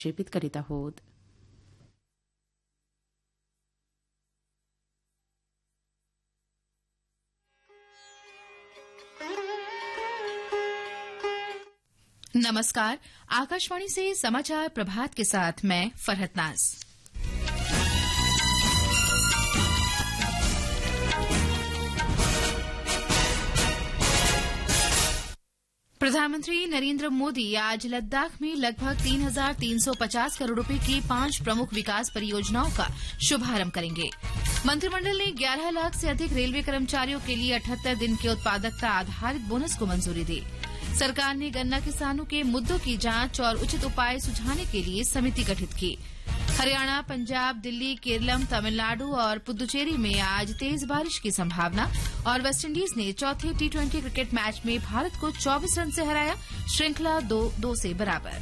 प्रक्षेपित करीत आहोत. नमस्कार, आकाशवाणी से समाचार प्रभात के साथ मैं फरहत नाज. प्रधानमंत्री नरेंद्र मोदी आज लद्दाख में लगभग 3,350 करोड़ रुपए की 5 प्रमुख विकास परियोजनाओं का शुभारंभ करेंगे. मंत्रिमंडल ने 11 लाख से अधिक रेलवे कर्मचारियों के लिए 78 दिन के उत्पादकता आधारित बोनस को मंजूरी दी. सरकार ने गन्ना किसानों के मुद्दों की जांच और उचित उपाय सुझाने के लिए समिति गठित की. हरियाणा, पंजाब, दिल्ली, केरलम, तमिलनाडु और पुदुचेरी में आज तेज बारिश की संभावना. और वेस्टइंडीज ने चौथे टी20 क्रिकेट मैच में भारत को 24 रन से हराया. श्रृंखला 2-2 से बराबर.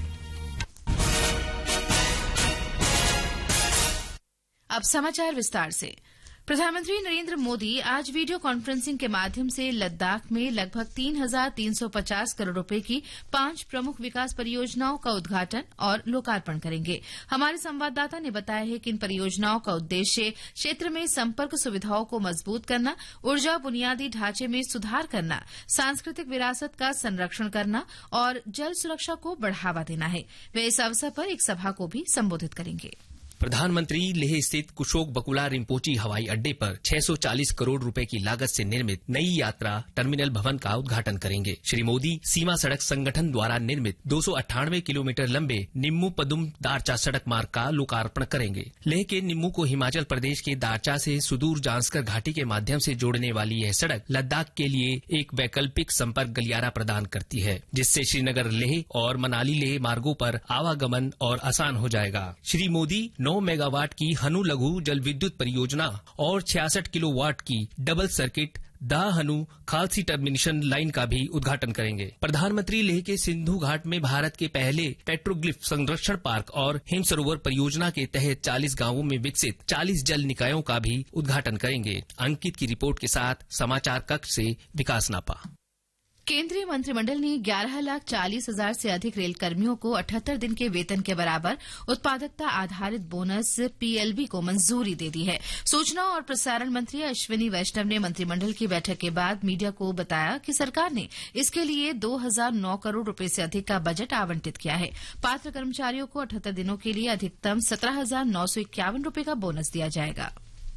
अब समाचार विस्तार से. प्रधानमंत्री नरेंद्र मोदी आज वीडियो कॉन्फ्रेंसिंग के माध्यम से लद्दाख में लगभग 3,350 करोड़ रुपए की 5 प्रमुख विकास परियोजनाओं का उद्घाटन और लोकार्पण करेंगे. हमारे संवाददाता ने बताया है कि इन परियोजनाओं का उद्देश्य क्षेत्र में संपर्क सुविधाओं को मजबूत करना, ऊर्जा बुनियादी ढांचे में सुधार करना, सांस्कृतिक विरासत का संरक्षण करना और जल सुरक्षा को बढ़ावा देना है. वे इस अवसर पर एक सभा को भी संबोधित करेंगे. प्रधानमंत्री लेह स्थित कुशोक बकुला रिम्पोची हवाई अड्डे पर 640 करोड़ रुपए की लागत से निर्मित नई यात्रा टर्मिनल भवन का उद्घाटन करेंगे. श्री मोदी सीमा सड़क संगठन द्वारा निर्मित 298 किलोमीटर लंबे निम्मू पदुम दारचा सड़क मार्ग का लोकार्पण करेंगे. लेह के निम्मू को हिमाचल प्रदेश के दारचा से सुदूर जांस्कर घाटी के माध्यम से जोड़ने वाली यह सड़क लद्दाख के लिए एक वैकल्पिक संपर्क गलियारा प्रदान करती है, जिससे श्रीनगर लेह और मनाली लेह मार्गों पर आवागमन और आसान हो जाएगा. श्री मोदी 9 मेगावाट की हनु लघु जल विद्युत परियोजना और 66 किलोवाट की डबल सर्किट दा हनु खालसी टर्मिनेशन लाइन का भी उद्घाटन करेंगे. प्रधानमंत्री लेह के सिंधु घाट में भारत के पहले पेट्रोग्लिफ संरक्षण पार्क और हिम सरोवर परियोजना के तहत 40 गांवों में विकसित 40 जल निकायों का भी उद्घाटन करेंगे. अंकित की रिपोर्ट के साथ समाचार कक्ष से विकास नापा. केंद्रीय मंत्रिमंडल ने 11,40,000 से अधिक रेल कर्मियों को 78 दिन के वेतन के बराबर उत्पादकता आधारित बोनस पीएलबी को मंजूरी दे दी है. सूचना और प्रसारण मंत्री अश्विनी वैष्णव ने मंत्रिमंडल की बैठक के बाद मीडिया को बताया कि सरकार ने इसके लिए 2,009 करोड़ रुपए से अधिक का बजट आवंटित किया है. पात्र कर्मचारियों को 78 दिनों के लिए अधिकतम 17,951 रुपए का बोनस दिया जाएगा.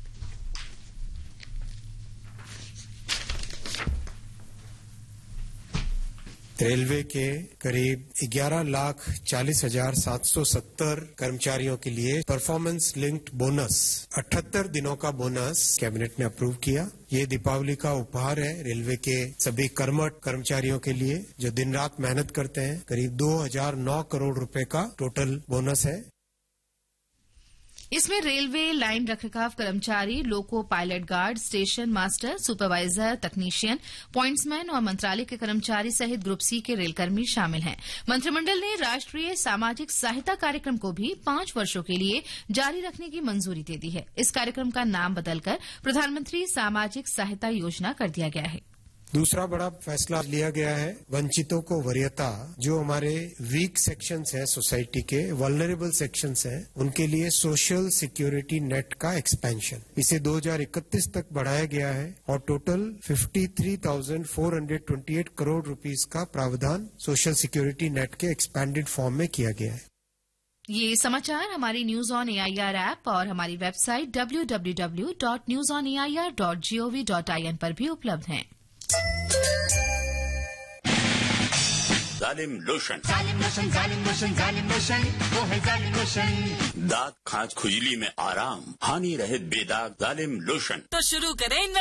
रेलवे के करीब 11,40,770 कर्मचारियों के लिए परफॉर्मेंस लिंक्ड बोनस 78 दिनों का बोनस कैबिनेट ने अप्रूव किया. ये दीपावली का उपहार है रेलवे के सभी कर्मठ कर्मचारियों के लिए जो दिन रात मेहनत करते हैं. करीब 2,009 करोड़ रुपए का टोटल बोनस है. इसमें रेलवे लाइन रखरखाव कर्मचारी, loco pilot guard, station master, supervisor, तकनीशियन, पॉइंट्समैन और मंत्रालय के कर्मचारी सहित ग्रुप सी के रेलकर्मी शामिल हैं. मंत्रिमंडल ने राष्ट्रीय सामाजिक सहायता कार्यक्रम को भी 5 वर्षों के लिए जारी रखने की मंजूरी दे दी है. इस कार्यक्रम का नाम बदलकर प्रधानमंत्री सामाजिक सहायता योजना कर दिया गया है. दूसरा बड़ा फैसला लिया गया है वंचितों को वरीयता, जो हमारे वीक सेक्शंस हैं सोसाइटी के, वल्नरेबल सेक्शंस हैं, उनके लिए सोशल सिक्योरिटी नेट का एक्सपेंशन. इसे 2031 तक बढ़ाया गया है और टोटल 53,428 करोड़ रुपीस का प्रावधान सोशल सिक्योरिटी नेट के एक्सपैंडेड फॉर्म में किया गया है. ये समाचार हमारी न्यूज ऑन एआईआर ऐप और हमारी वेबसाइट www.newsonair.gov.in पर भी उपलब्ध हैं. जालिम लोशन, जालिम लोशन, जालिम लोशन, जालिम लोशन, वो है जालिम लोशन. दांत खाज खुजली में आराम, हानि रहित बेदाग जालिम लोशन. तो शुरू करें